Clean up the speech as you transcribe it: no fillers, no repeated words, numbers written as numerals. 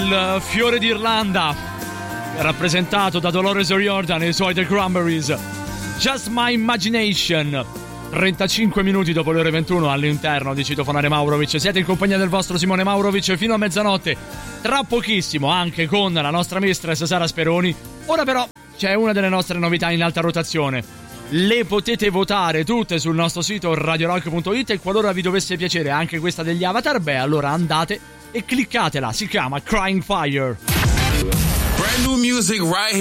il fiore d'Irlanda, rappresentato da Dolores O'Riordan e i suoi The Cranberries. Just My Imagination. 35 minuti dopo le ore 21 all'interno di Citofonare Maurovic. Siete in compagnia del vostro Simone Maurovic fino a mezzanotte. Tra pochissimo anche con la nostra mistress Sara Speroni. Ora però c'è una delle nostre novità in alta rotazione. Le potete votare tutte sul nostro sito radiorock.it e qualora vi dovesse piacere anche questa degli Avatar, beh allora andate e cliccatela. Si chiama Crying Fire. Brand new music right here.